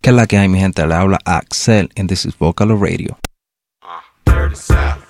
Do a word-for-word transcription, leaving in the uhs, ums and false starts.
¿Qué es la que hay, mi gente? Le habla Axel, and this is Vocalo Radio. Uh, dirty South.